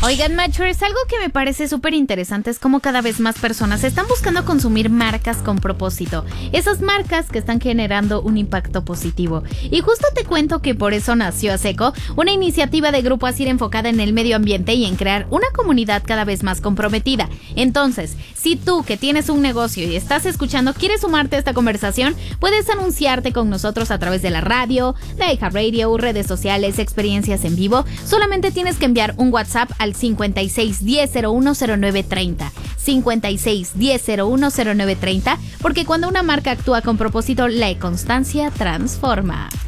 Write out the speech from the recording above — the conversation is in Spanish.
Oigan, Matchers, algo que me parece súper interesante es cómo cada vez más personas están buscando consumir marcas con propósito. Esas marcas que están generando un impacto positivo. Y justo te cuento que por eso nació Aseco, una iniciativa de Grupo Asir enfocada en el medio ambiente y en crear una comunidad cada vez más comprometida. Entonces, si tú que tienes un negocio y estás escuchando quieres sumarte a esta conversación, puedes anunciarte con nosotros a través de la radio, de iHeartRadio, redes sociales, experiencias en vivo. Solamente tienes que enviar un WhatsApp al 56 10 01 09 30. 56 10 01 09 30, porque cuando una marca actúa con propósito, la constancia transforma.